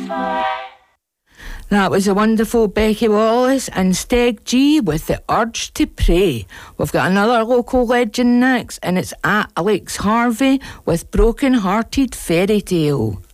That was the wonderful Becky Wallace and Steg G with The Urge to Pray. We've got another local legend next, and it's Alex Harvey with Broken Hearted Fairy Tale.